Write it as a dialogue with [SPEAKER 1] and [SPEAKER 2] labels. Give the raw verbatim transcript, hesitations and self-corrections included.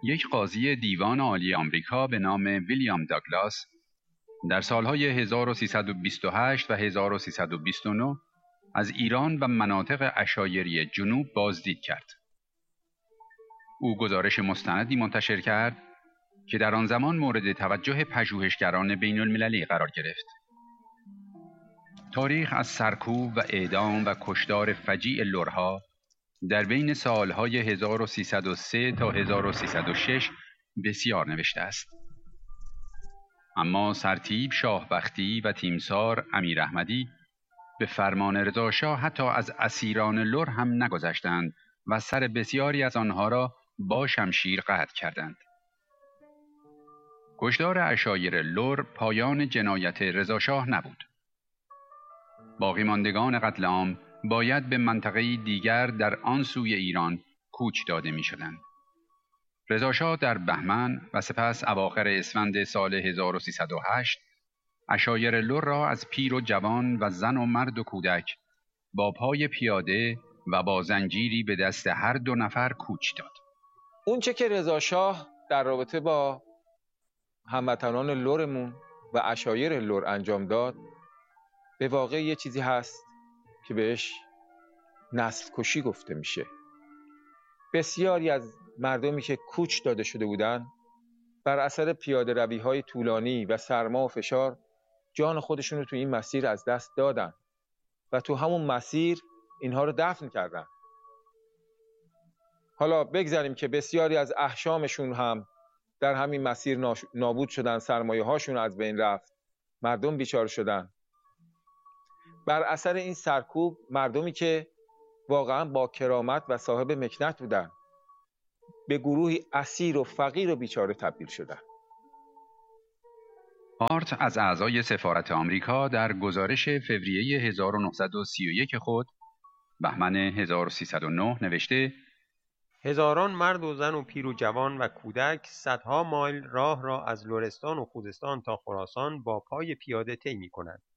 [SPEAKER 1] یک قاضی دیوان عالی آمریکا به نام ویلیام داگلاس در سالهای هزار و سیصد و بیست و هشت و هزار و سیصد و بیست و نه از ایران و مناطق عشایری جنوب بازدید کرد. او گزارش مستندی منتشر کرد که در آن زمان مورد توجه پژوهشگران بین المللی قرار گرفت. تاریخ از سرکوب و اعدام و کشتار فجیع لرها در بین سالهای هزار و سیصد و سه تا هزار و سیصد و شش بسیار نوشته است. اما سرتیپ شاهبختی و تیمسار امیر احمدی به فرمان رضا شاه حتی از اسیران لر هم نگذشتند و سر بسیاری از آنها را با شمشیر قطع کردند. کشتار عشایر لر پایان جنایت رضا شاه نبود. باقی ماندگان قتل عام باید به منطقه دیگر در آن سوی ایران کوچ داده می شدند. رضا شاه در بهمن و سپس اواخر اسفند سال هزار و سیصد و هشت عشایر لر را از پیر و جوان و زن و مرد و کودک با پای پیاده و با زنجیری به دست هر دو نفر کوچ داد.
[SPEAKER 2] اون چه که رضا شاه در رابطه با هموطنان لرمون و عشایر لر انجام داد به واقع یه چیزی هست که بهش نسل کشی گفته میشه. بسیاری از مردمی که کوچ داده شده بودن بر اثر پیاده روی های طولانی و سرما و فشار جان خودشون رو تو این مسیر از دست دادن و تو همون مسیر اینها رو دفن کردن. حالا بگذاریم که بسیاری از احشامشون هم در همین مسیر نابود شدن، سرمایه هاشون از بین رفت، مردم بیچاره شدن. بر اثر این سرکوب مردمی که واقعا با کرامت و صاحب مکنت بودن به گروهی اسیر و فقیر و بیچاره تبدیل شدن.
[SPEAKER 1] هارت از اعضای سفارت آمریکا در گزارش فوریه هزار و نهصد و سی و یک خود بهمن هزار و سیصد و نه نوشته:
[SPEAKER 3] هزاران مرد و زن و پیر و جوان و کودک صدها مایل راه را از لرستان و خوزستان تا خراسان با پای پیاده طی می‌کنند.